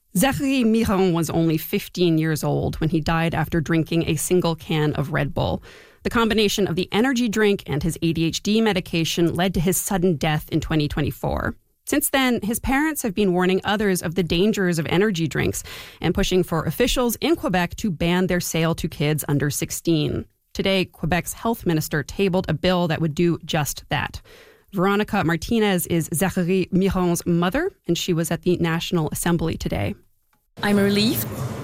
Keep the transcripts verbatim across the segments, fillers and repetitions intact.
Zachary Miron was only fifteen years old when he died after drinking a single can of Red Bull. The combination of the energy drink and his A D H D medication led to his sudden death in twenty twenty-four. Since then, his parents have been warning others of the dangers of energy drinks and pushing for officials in Quebec to ban their sale to kids under sixteen. Today, Quebec's health minister tabled a bill that would do just that. Veronica Martinez is Zachary Miron's mother, and she was at the National Assembly today. I'm relieved,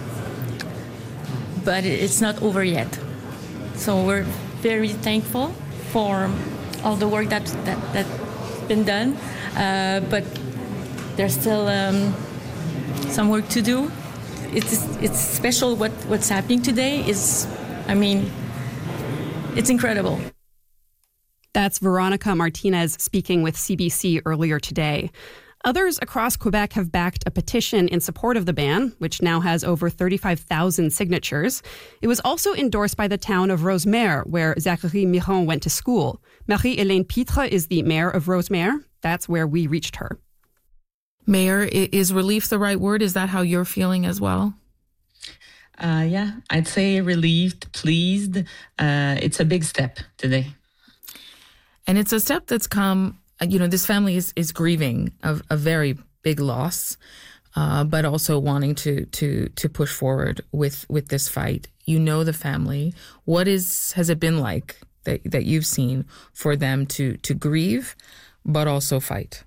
but it's not over yet. So we're very thankful for all the work that, that, that's been done, uh, but there's still um, some work to do. It's, it's special what, what's happening today is, I mean, it's incredible. That's Veronica Martinez speaking with C B C earlier today. Others across Quebec have backed a petition in support of the ban, which now has over thirty-five thousand signatures. It was also endorsed by the town of Rosemère, where Zachary Miron went to school. Marie-Hélène Pitre is the mayor of Rosemère. That's where we reached her. Mayor, is relief the right word? Is that how you're feeling as well? Uh, yeah, I'd say relieved, pleased. Uh, it's a big step today. And it's a step that's come, you know, this family is, is grieving a, a very big loss, uh, but also wanting to to to push forward with, with this fight. You know the family. What is has it been like that, that you've seen for them to to grieve, but also fight?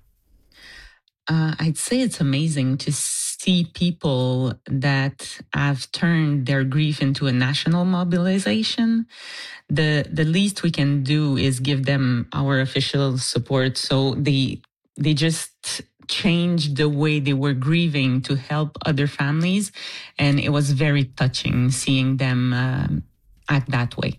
Uh, I'd say it's amazing to see people that have turned their grief into a national mobilization. The the least we can do is give them our official support. So they they just changed the way they were grieving to help other families, and it was very touching seeing them uh, act that way.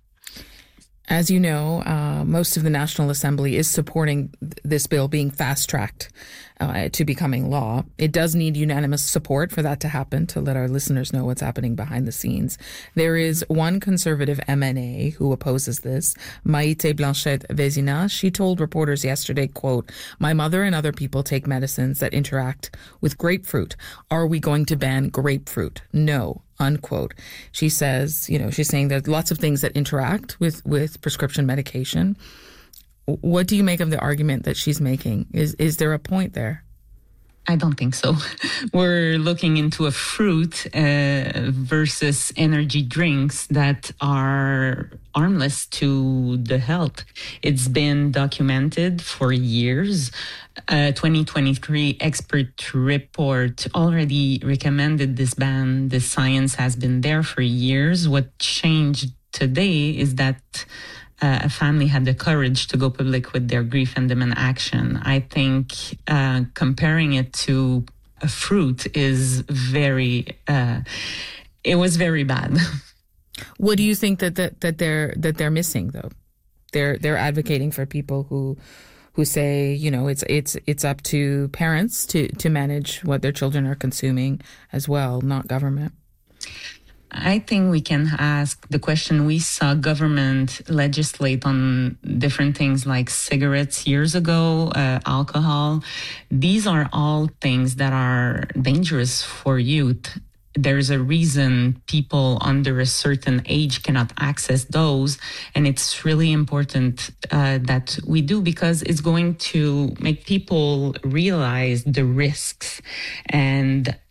As you know, uh, most of the National Assembly is supporting th- this bill being fast-tracked uh, to becoming law. It does need unanimous support for that to happen, to let our listeners know what's happening behind the scenes. There is one conservative M N A who opposes this, Maïté Blanchette-Vézina. She told reporters yesterday, quote, "My mother and other people take medicines that interact with grapefruit. Are we going to ban grapefruit? No." Unquote. She says, you know, she's saying there's lots of things that interact with, with prescription medication. What do you make of the argument that she's making? Is is there a point there? I don't think so. We're looking into a fruit uh, versus energy drinks that are harmless to the health. It's been documented for years. A twenty twenty-three expert report already recommended this ban. The science has been there for years. What changed today is that Uh, a family had the courage to go public with their grief and demand action. I think uh, comparing it to a fruit is very, uh, it was very bad. What do you think that, that, that they're that they're missing though? They're they're advocating for people who who say, you know, it's it's it's up to parents to, to manage what their children are consuming as well, not government. I think we can ask the question. We saw government legislate on different things like cigarettes years ago, uh, alcohol. These are all things that are dangerous for youth. There's a reason people under a certain age cannot access those. And it's really important uh, that we do, because it's going to make people realize the risks. And